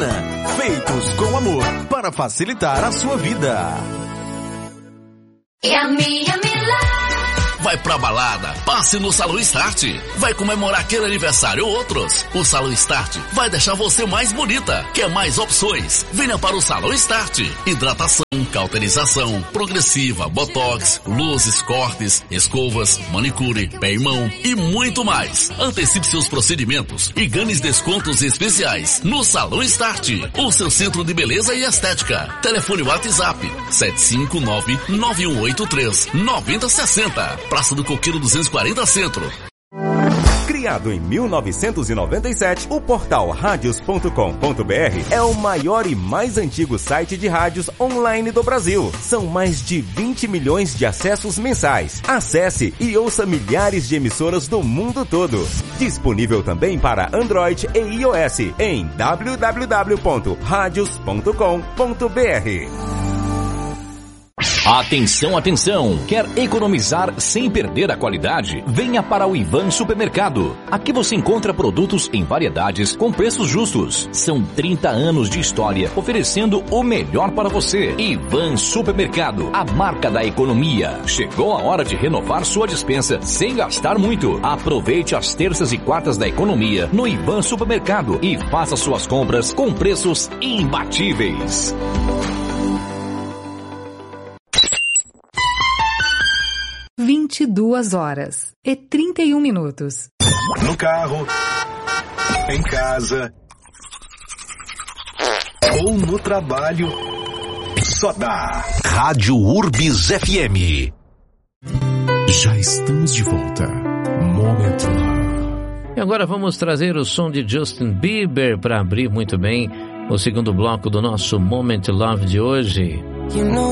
Ventana, feitos com amor para facilitar a sua vida. Yummy, yummy life. Vai pra balada, passe no Salão Start. Vai comemorar aquele aniversário ou outros. O Salão Start vai deixar você mais bonita. Quer mais opções? Venha para o Salão Start. Hidratação, cauterização, progressiva, botox, luzes, cortes, escovas, manicure, pé e mão e muito mais. Antecipe seus procedimentos e ganhe descontos especiais no Salão Start, o seu centro de beleza e estética. Telefone WhatsApp 759-9183-9060. Praça do Coqueiro 240 Centro. Criado em 1997, o portal radios.com.br é o maior e mais antigo site de rádios online do Brasil. São mais de 20 milhões de acessos mensais. Acesse e ouça milhares de emissoras do mundo todo. Disponível também para Android e iOS em www.radios.com.br. Atenção, atenção! Quer economizar sem perder a qualidade? Venha para o Ivan Supermercado. Aqui você encontra produtos em variedades com preços justos. São 30 anos de história oferecendo o melhor para você. Ivan Supermercado, a marca da economia. Chegou a hora de renovar sua despensa sem gastar muito. Aproveite as terças e quartas da economia no Ivan Supermercado e faça suas compras com preços imbatíveis. (22h31). No carro, em casa ou no trabalho, só dá Rádio Urbis FM. Já estamos de volta. Moment Love. E agora vamos trazer o som de Justin Bieber para abrir muito bem o segundo bloco do nosso Moment Love de hoje.